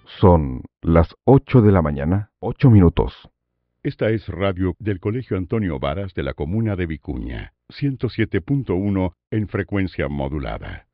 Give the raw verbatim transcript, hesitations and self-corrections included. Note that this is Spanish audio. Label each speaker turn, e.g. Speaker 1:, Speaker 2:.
Speaker 1: Son las ocho de la mañana, ocho minutos.
Speaker 2: Esta es radio del Colegio Antonio Varas de la comuna de Vicuña, ciento siete punto uno en frecuencia modulada.